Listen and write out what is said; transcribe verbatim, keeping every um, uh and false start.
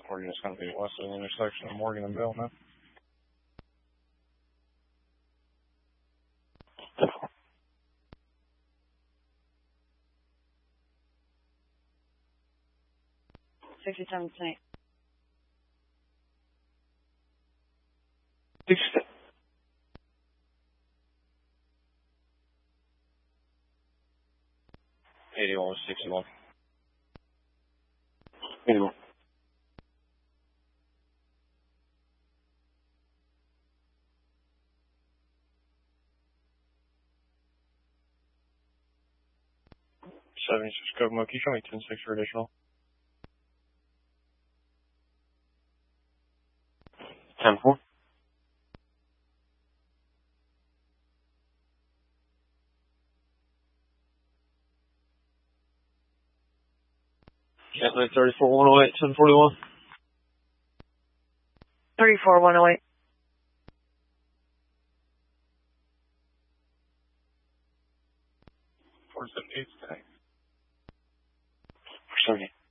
We're just going to be west of the intersection of Morgan and Bill now. sixty-seven Saint. sixty-seven. eighty-one, sixty-one. eighty-one. seventy-six Kokomo, can you show me ten six for additional? ten four. Gently thirty-four one oh eight, ten forty-one. thirty-four one oh eight. four seventy-eight today. four seventy.